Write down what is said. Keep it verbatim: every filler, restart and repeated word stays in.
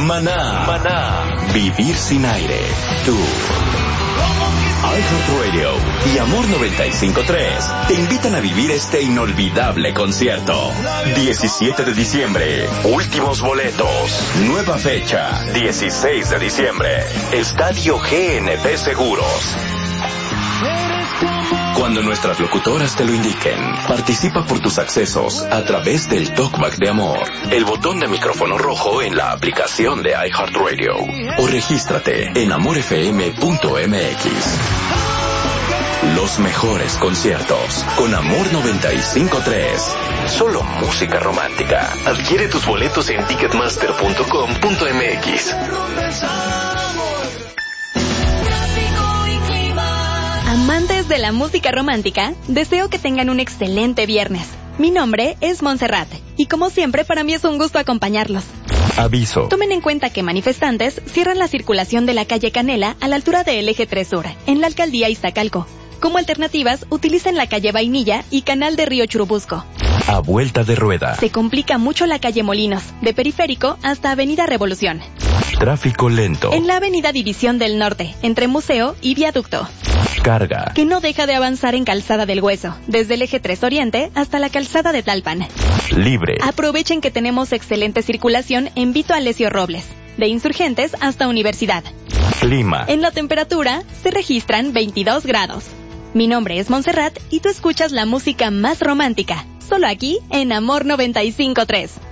Maná. Maná. Vivir sin aire. Tour. iHeartRadio y Amor noventa y cinco punto tres te invitan a vivir este inolvidable concierto. diecisiete de diciembre, últimos boletos. Nueva fecha, dieciséis de diciembre, Estadio G N P Seguros. Cuando nuestras locutoras te lo indiquen, participa por tus accesos a través del Talkback de Amor, el botón de micrófono rojo en la aplicación de iHeartRadio, o regístrate en amor f m punto m x. Los mejores conciertos con Amor noventa y cinco punto tres. Solo música romántica. Adquiere tus boletos en ticketmaster punto com punto m x. Amantes de la música romántica, deseo que tengan un excelente viernes. Mi nombre es Montserrat y como siempre para mí es un gusto acompañarlos. Aviso. Tomen en cuenta que manifestantes cierran la circulación de la calle Canela a la altura del Eje tres Sur, en la alcaldía Iztacalco. Como alternativas, utilicen la calle Vainilla y Canal de Río Churubusco. A vuelta de rueda. Se complica mucho la calle Molinos, de Periférico hasta Avenida Revolución. Tráfico lento. En la Avenida División del Norte, entre Museo y Viaducto. Carga. Que no deja de avanzar en Calzada del Hueso, desde el Eje tres Oriente hasta la Calzada de Tlalpan. Libre. Aprovechen que tenemos excelente circulación en Vito Alessio Robles, de Insurgentes hasta Universidad. Clima. En la temperatura se registran veintidós grados. Mi nombre es Montserrat y tú escuchas la música más romántica, solo aquí en Amor noventa y cinco punto tres.